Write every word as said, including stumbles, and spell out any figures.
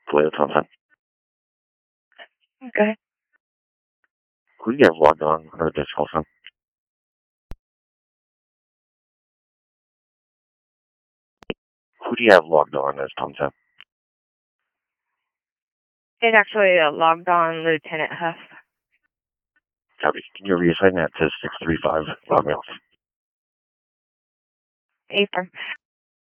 Toledo Thompson. Okay. Who do you have logged on under this call from? Who do you have logged on as Thompson? It's actually a logged on Lieutenant Huff. Copy. Can you reassign that to six three five Romeo? Apron.